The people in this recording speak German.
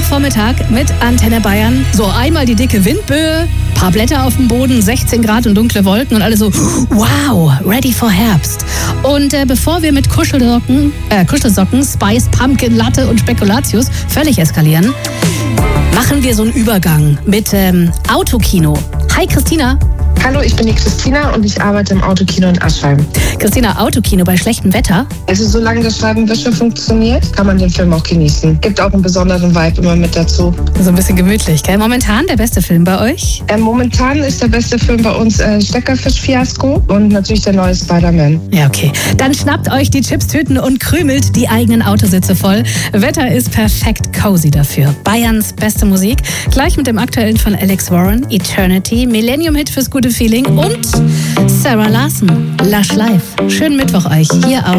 Mittwochvormittag mit Antenne Bayern. So einmal die dicke Windböe, paar Blätter auf dem Boden, 16 Grad und dunkle Wolken und alle so, wow, ready for Herbst. Und bevor wir mit Kuschelsocken, Spice, Pumpkin, Latte und Spekulatius völlig eskalieren, machen wir so einen Übergang mit Autokino. Hi Christina. Hallo, ich bin die Christina und ich arbeite im Autokino in Aschheim. Christina, Autokino bei schlechtem Wetter? Also solange das Scheibenwischer funktioniert, kann man den Film auch genießen. Gibt auch einen besonderen Vibe immer mit dazu. So ein bisschen gemütlich, gell? Momentan der beste Film bei euch? Momentan ist der beste Film bei uns Steckerfisch-Fiasko und natürlich der neue Spider-Man. Ja, okay. Dann schnappt euch die Chipstüten und krümelt die eigenen Autositze voll. Wetter ist perfekt cozy dafür. Bayerns beste Musik. Gleich mit dem aktuellen von Alex Warren, Eternity, Millennium-Hit fürs gute Feeling und Sarah Larson, Lush Life. Schönen Mittwoch euch hier auf